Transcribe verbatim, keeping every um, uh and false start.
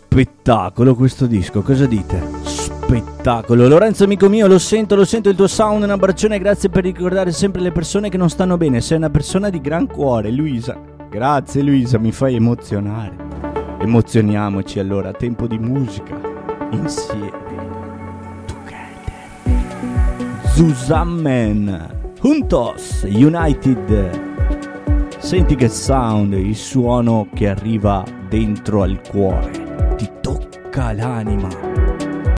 spettacolo questo disco, cosa dite? Spettacolo. Lorenzo amico mio, lo sento, lo sento il tuo sound, un abbraccione, grazie per ricordare sempre le persone che non stanno bene, sei una persona di gran cuore, Luisa. Grazie Luisa, mi fai emozionare. Emozioniamoci allora, tempo di musica, insieme. Together. Zusammen. Juntos, United. Senti che sound, il suono che arriva dentro al cuore, ti tocca l'anima.